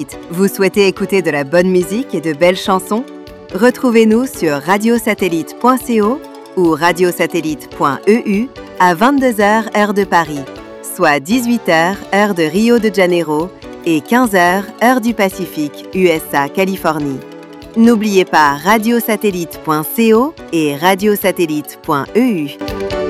Vous souhaitez écouter de la bonne musique et de belles chansons? Retrouvez-nous sur radiosatellite.co ou radiosatellite.eu à 22h heure de Paris, soit 18h heure de Rio de Janeiro et 15h heure du Pacifique, USA, Californie. N'oubliez pas radiosatellite.co et radiosatellite.eu.